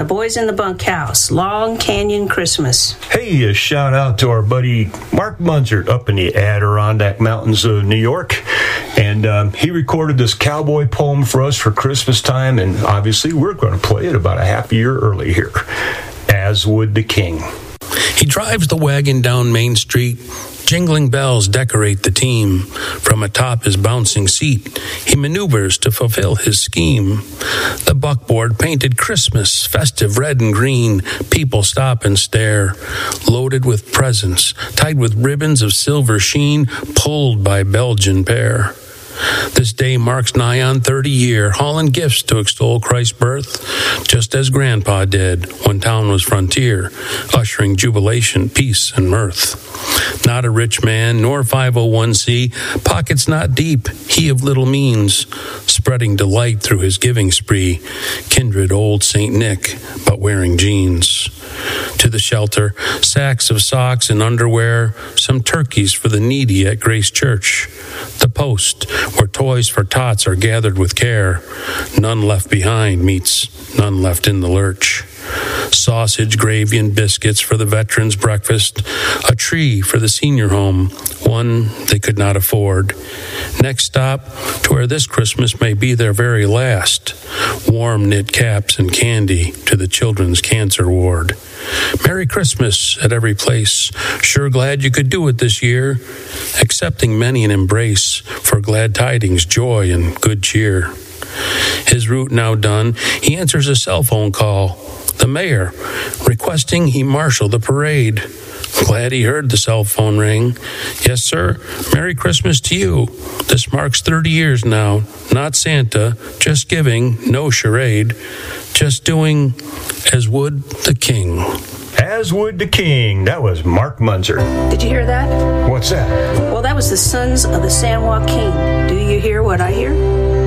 the boys in the bunkhouse, Long Canyon Christmas. Hey, a shout out to our buddy Mark Munzer up in the Adirondack Mountains of New York. And he recorded this cowboy poem for us for Christmas time, and obviously we're going to play it about a half a year early here. As would the king. He drives the wagon down Main Street. Jingling bells decorate the team. From atop his bouncing seat, he maneuvers to fulfill his scheme. The buckboard painted Christmas, festive red and green. People stop and stare, loaded with presents, tied with ribbons of silver sheen, pulled by Belgian pair. This day marks nigh on 30 year, hauling gifts to extol Christ's birth, just as Grandpa did when town was frontier, ushering jubilation, peace, and mirth. Not a rich man, nor 501c, pockets not deep, he of little means, spreading delight through his giving spree, kindred old St. Nick, but wearing jeans. To the shelter, sacks of socks and underwear, some turkeys for the needy at Grace Church. The post, where toys for tots are gathered with care. None left behind meets none left in the lurch. Sausage, gravy, and biscuits for the veterans' breakfast. A tree for the senior home, one they could not afford. Next stop, to where this Christmas may be their very last. Warm knit caps and candy to the children's cancer ward. Merry Christmas at every place. Sure glad you could do it this year. Accepting many an embrace for glad tidings, joy, and good cheer. His route now done, he answers a cell phone call. The mayor, requesting he marshal the parade. Glad he heard the cell phone ring. Yes, sir. Merry Christmas to you. This marks 30 years now. Not Santa, just giving, no charade. Just doing as would the king. As would the king. That was Mark Munzer. Did you hear that? What's that? Well, that was the Sons of the San Joaquin. Do you hear what I hear?